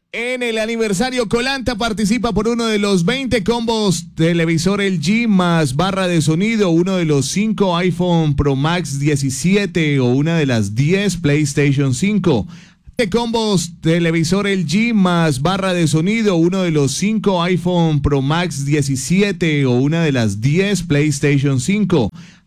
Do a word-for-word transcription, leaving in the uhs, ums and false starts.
En el aniversario, Colanta participa por uno de los veinte combos televisor L G más barra de sonido, uno de los cinco iPhone Pro Max diecisiete o una de las diez PlayStation cinco. Combos televisor L G más barra de sonido, uno de los cinco iPhone Pro Max diecisiete o una de las diez PlayStation cinco.